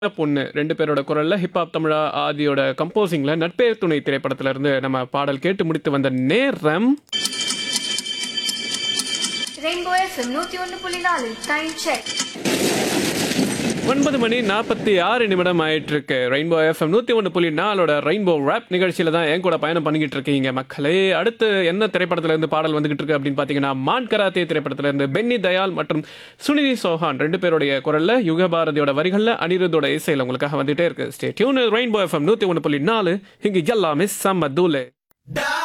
பொண்ணு 2 பேரோட குரல்ல ஹிப்ஹாப் தமிழா ஆதியோட கம்போசிங்ல நட்பே துணை திரைப்படத்துல இருந்து நம்ம பாடல் கேட்டு முடித்து வந்த நேரம் ரெயின்போ எஃப்எம் 101.4 டைம் செக் 9 மணி 46 நிமிடம் ஆயிட்டு இருக்கு. ரெயின்போ எஃப்எம் 101.4 ரெயின்போ ராப் நிகழ்ச்சியில தான் என் கூட பயணம் பண்ணிக்கிட்டு இருக்கீங்க மக்களே. அடுத்து என்ன திரைப்படத்துல இருந்து பாடல் வந்துகிட்டு இருக்கு அப்படின்னு பாத்தீங்கன்னா, மான் கராத்தே திரைப்படத்துல இருந்து பென்னி தயால் மற்றும் சுனிதி சௌஹான் 2 பேருடைய குரல்ல யுகபாரதியோட வரிகள்ல அனிருத்தோட இசையில உங்களுக்காக வந்துட்டே இருக்கு. Stay tune. ரெயின்போ எஃப்எம் 101.4 இங்க எல்லாமே செம்ம தூளு.